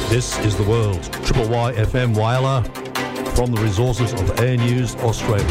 This is The World. Triple Y FM Whyalla from the resources of Air News Australia.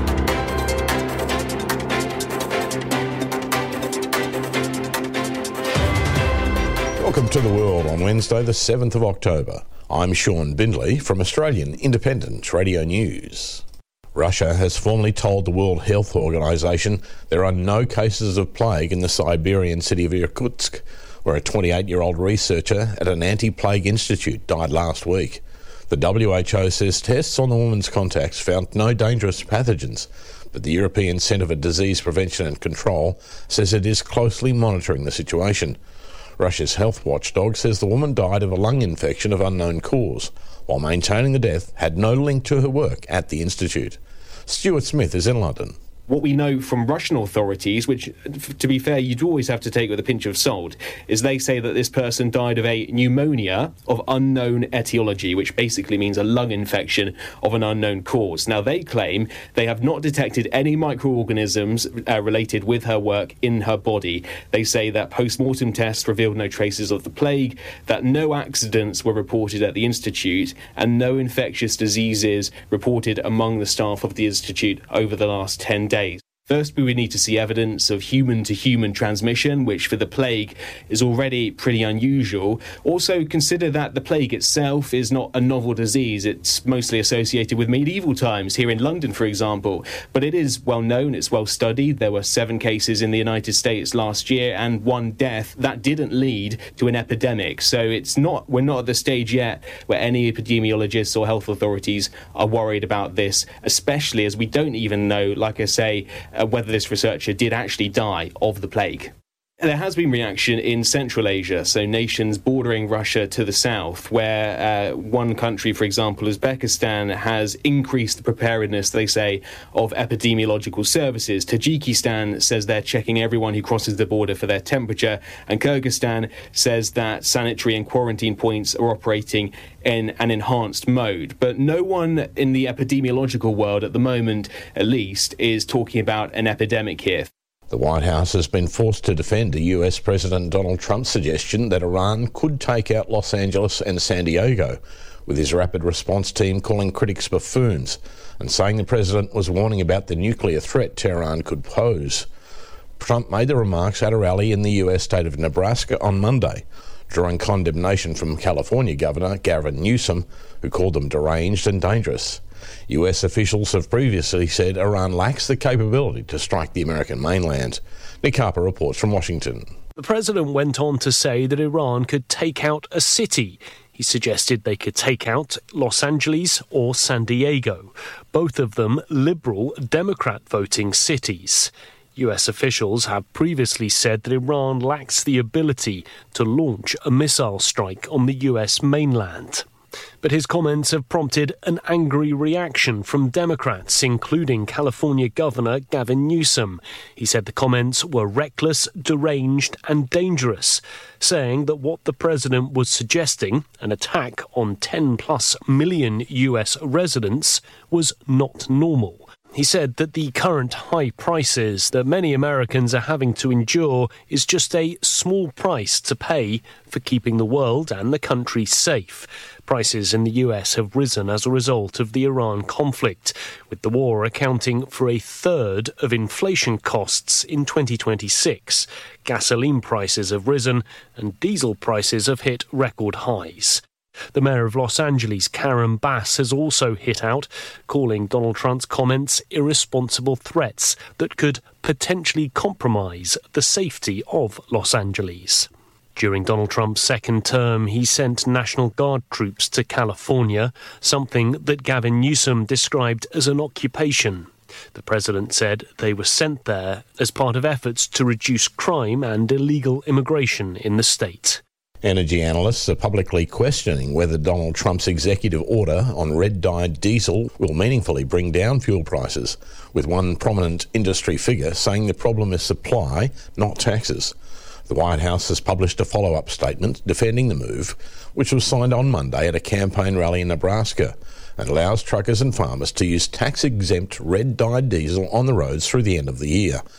Welcome to The World on Wednesday the 7th of October. I'm Sean Bindley from Australian Independent Radio News. Russia has formally told the World Health Organization there are no cases of plague in the Siberian city of Irkutsk, where a 28-year-old researcher at an anti-plague institute died last week. The WHO says tests on the woman's contacts found no dangerous pathogens, but the European Centre for Disease Prevention and Control says it is closely monitoring the situation. Russia's health watchdog says the woman died of a lung infection of unknown cause, while maintaining the death had no link to her work at the institute. Stuart Smith is in London. What we know from Russian authorities, which, to be fair, you'd always have to take with a pinch of salt, is they say that this person died of a pneumonia of unknown etiology, which basically means a lung infection of an unknown cause. Now, they claim they have not detected any microorganisms related with her work in her body. They say that post-mortem tests revealed no traces of the plague, that no accidents were reported at the institute, and no infectious diseases reported among the staff of the institute over the last 10 days. First, we would need to see evidence of human-to-human transmission, which for the plague is already pretty unusual. Also, consider that the plague itself is not a novel disease. It's mostly associated with medieval times, here in London, for example. But it is well known, it's well studied. There were 7 cases in the United States last year and 1 death. That didn't lead to an epidemic. So we're not at the stage yet where any epidemiologists or health authorities are worried about this, especially as we don't even know, like I say, whether this researcher did actually die of the plague. There has been reaction in Central Asia, so nations bordering Russia to the south, where one country, for example, Uzbekistan, has increased the preparedness, they say, of epidemiological services. Tajikistan says they're checking everyone who crosses the border for their temperature, and Kyrgyzstan says that sanitary and quarantine points are operating in an enhanced mode. But no one in the epidemiological world, at the moment at least, is talking about an epidemic here. The White House has been forced to defend the US President Donald Trump's suggestion that Iran could take out Los Angeles and San Diego, with his rapid response team calling critics buffoons and saying the president was warning about the nuclear threat Tehran could pose. Trump made the remarks at a rally in the US state of Nebraska on Monday, drawing condemnation from California Governor Gavin Newsom, who called them deranged and dangerous. US officials have previously said Iran lacks the capability to strike the American mainland. Nick Harper reports from Washington. The president went on to say that Iran could take out a city. He suggested they could take out Los Angeles or San Diego, both of them liberal Democrat voting cities. US officials have previously said that Iran lacks the ability to launch a missile strike on the US mainland. But his comments have prompted an angry reaction from Democrats, including California Governor Gavin Newsom. He said the comments were reckless, deranged and dangerous, saying that what the president was suggesting, an attack on 10+ million US residents, was not normal. He said that the current high prices that many Americans are having to endure is just a small price to pay for keeping the world and the country safe. Prices in the US have risen as a result of the Iran conflict, with the war accounting for a third of inflation costs in 2026. Gasoline prices have risen and diesel prices have hit record highs. The mayor of Los Angeles, Karen Bass, has also hit out, calling Donald Trump's comments irresponsible threats that could potentially compromise the safety of Los Angeles. During Donald Trump's second term, he sent National Guard troops to California, something that Gavin Newsom described as an occupation. The president said they were sent there as part of efforts to reduce crime and illegal immigration in the state. Energy analysts are publicly questioning whether Donald Trump's executive order on red-dyed diesel will meaningfully bring down fuel prices, with one prominent industry figure saying the problem is supply, not taxes. The White House has published a follow-up statement defending the move, which was signed on Monday at a campaign rally in Nebraska, and allows truckers and farmers to use tax-exempt red-dyed diesel on the roads through the end of the year.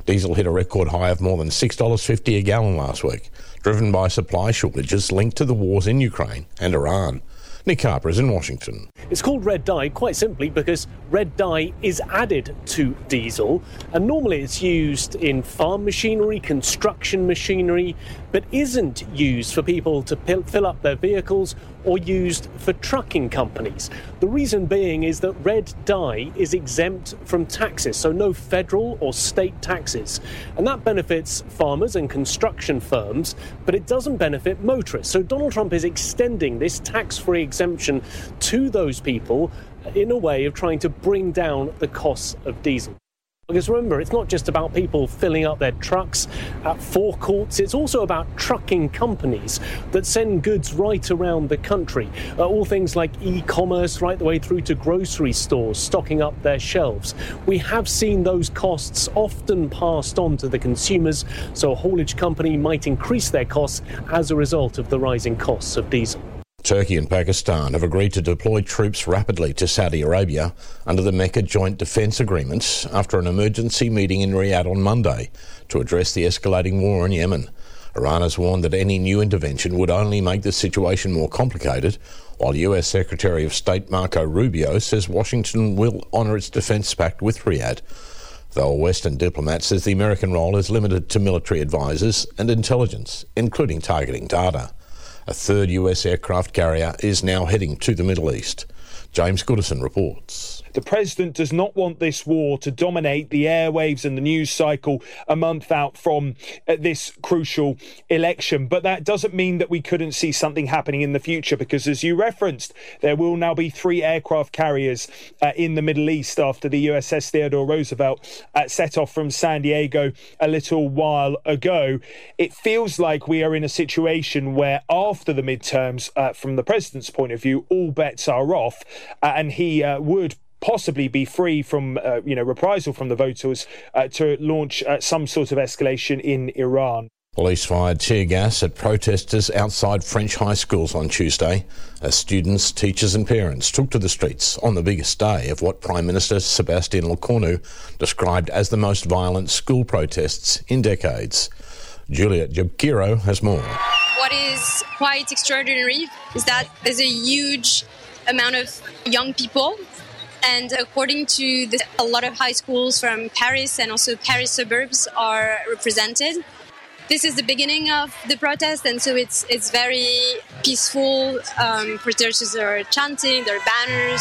Diesel hit a record high of more than $6.50 a gallon last week, driven by supply shortages linked to the wars in Ukraine and Iran. Nick Harper is in Washington. It's called red dye quite simply because red dye is added to diesel, and normally it's used in farm machinery, construction machinery, but isn't used for people to fill up their vehicles or used for trucking companies. The reason being is that red dye is exempt from taxes, so no federal or state taxes. And that benefits farmers and construction firms, but it doesn't benefit motorists. So Donald Trump is extending this tax-free exemption to those people in a way of trying to bring down the costs of diesel. Because remember, it's not just about people filling up their trucks at forecourts, it's also about trucking companies that send goods right around the country. All things like e-commerce right the way through to grocery stores stocking up their shelves. We have seen those costs often passed on to the consumers, so a haulage company might increase their costs as a result of the rising costs of diesel. Turkey and Pakistan have agreed to deploy troops rapidly to Saudi Arabia under the Mecca Joint Defence Agreement after an emergency meeting in Riyadh on Monday to address the escalating war in Yemen. Iran has warned that any new intervention would only make the situation more complicated, while US Secretary of State Marco Rubio says Washington will honour its defence pact with Riyadh, though a Western diplomat says the American role is limited to military advisors and intelligence, including targeting data. A third US aircraft carrier is now heading to the Middle East. James Goodison reports. The president does not want this war to dominate the airwaves and the news cycle a month out from this crucial election. But that doesn't mean that we couldn't see something happening in the future, because as you referenced, there will now be 3 aircraft carriers in the Middle East after the USS Theodore Roosevelt set off from San Diego a little while ago. It feels like we are in a situation where after the midterms, from the president's point of view, all bets are off, and he would possibly be free from reprisal from the voters to launch some sort of escalation in Iran. Police fired tear gas at protesters outside French high schools on Tuesday as students, teachers and parents took to the streets on the biggest day of what Prime Minister Sébastien Lecornu described as the most violent school protests in decades. Juliet Jabkiro has more. What is quite extraordinary is that there's a huge amount of young people. And according to a lot of high schools from Paris and also Paris suburbs are represented. This is the beginning of the protest, and so it's very peaceful. Protesters are chanting their banners.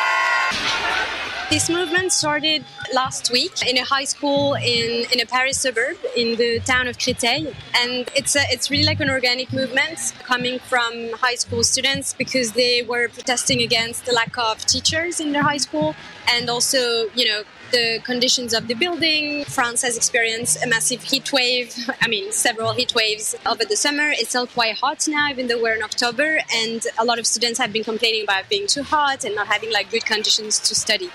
This movement started last week in a high school in a Paris suburb in the town of Créteil, and it's really like an organic movement coming from high school students because they were protesting against the lack of teachers in their high school, and also the conditions of the building. France has experienced a massive heat wave. Several heat waves over the summer. It's still quite hot now, even though we're in October, and a lot of students have been complaining about being too hot and not having good conditions to study.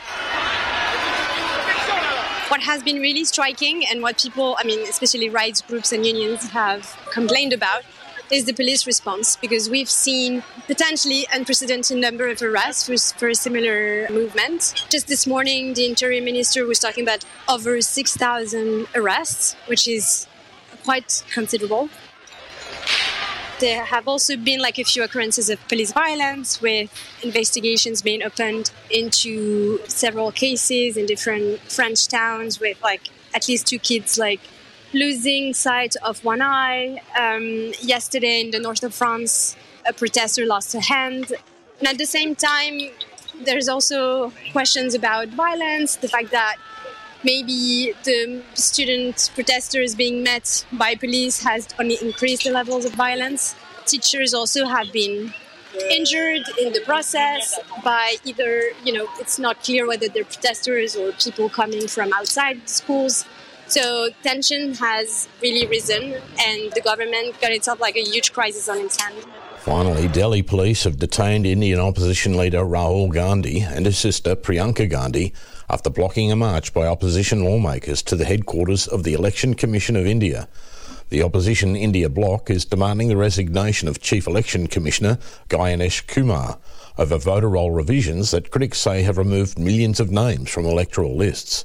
What has been really striking and what people, especially rights groups and unions have complained about is the police response, because we've seen potentially unprecedented number of arrests for a similar movement. Just this morning, the Interior Minister was talking about over 6,000 arrests, which is quite considerable. There have also been a few occurrences of police violence, with investigations being opened into several cases in different French towns, with at least 2 kids losing sight of one eye. Yesterday in the north of France, a protester lost a hand. And at the same time, there's also questions about violence, the fact that maybe the student protesters being met by police has only increased the levels of violence. Teachers also have been injured in the process by either, it's not clear whether they're protesters or people coming from outside schools. So tension has really risen, and the government got itself a huge crisis on its hands. Finally, Delhi police have detained Indian opposition leader Rahul Gandhi and his sister Priyanka Gandhi after blocking a march by opposition lawmakers to the headquarters of the Election Commission of India. The opposition India bloc is demanding the resignation of Chief Election Commissioner Ganesh Kumar over voter roll revisions that critics say have removed millions of names from electoral lists.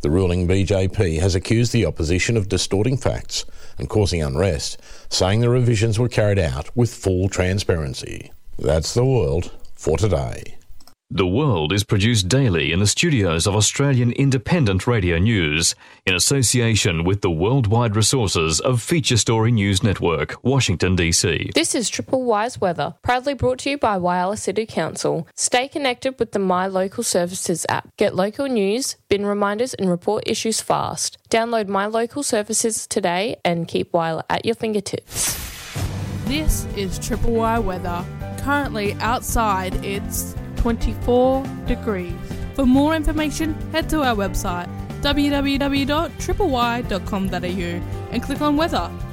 The ruling BJP has accused the opposition of distorting facts and causing unrest, saying the revisions were carried out with full transparency. That's the world for today. The World is produced daily in the studios of Australian Independent Radio News in association with the worldwide resources of Feature Story News Network, Washington, D.C. This is Triple Wise Weather, proudly brought to you by Whyalla City Council. Stay connected with the My Local Services app. Get local news, bin reminders and report issues fast. Download My Local Services today and keep Whyalla at your fingertips. This is Triple Y Weather. Currently outside it's 24 degrees. For more information, head to our website www.tripley.com.au and click on weather.